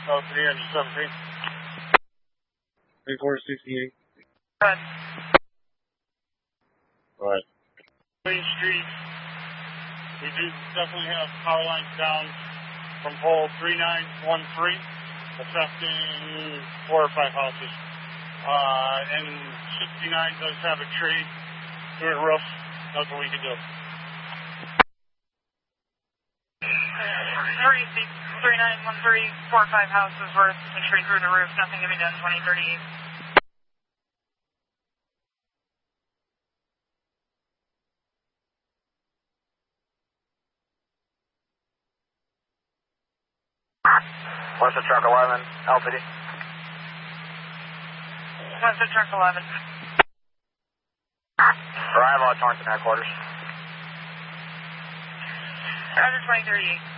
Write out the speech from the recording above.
Oh, 317. 3468. Good. Right. Main Street, we do definitely have power lines down from pole 3913, affecting 4 or 5 houses. And 69 does have a tree through the roof. That's what we can do. 3913, 4 or 5 houses worth a tree through the roof. Nothing can be done. 2038. What's the truck 11, LPD? What's the truck 11? Arrival at Torrington headquarters. Roger 2038.